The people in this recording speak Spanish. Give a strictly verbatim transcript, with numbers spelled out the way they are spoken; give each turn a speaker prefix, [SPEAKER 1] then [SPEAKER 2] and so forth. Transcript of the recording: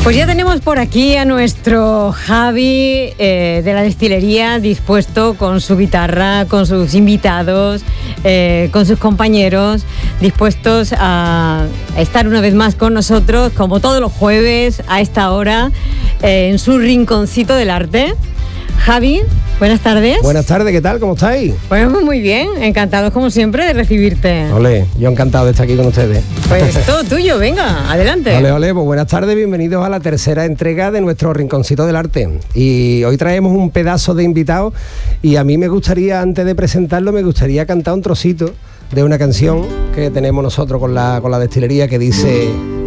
[SPEAKER 1] Pues ya tenemos por aquí a nuestro Javi eh, de la destilería dispuesto con su guitarra, con sus invitados, eh, con sus compañeros, dispuestos a estar una vez más con nosotros, como todos los jueves a esta hora, eh, en su rinconcito del arte. Javi, buenas tardes.
[SPEAKER 2] Buenas tardes, ¿qué tal? ¿Cómo estáis?
[SPEAKER 1] Pues muy bien, encantados como siempre de recibirte.
[SPEAKER 2] Ole, yo encantado de estar aquí con ustedes.
[SPEAKER 1] Pues todo tuyo, venga, adelante.
[SPEAKER 2] Ole, ole, pues buenas tardes, bienvenidos a la tercera entrega de nuestro Rinconcito del Arte. Y hoy traemos un pedazo de invitado y a mí me gustaría, antes de presentarlo, me gustaría cantar un trocito de una canción que tenemos nosotros con la, con la destilería que dice...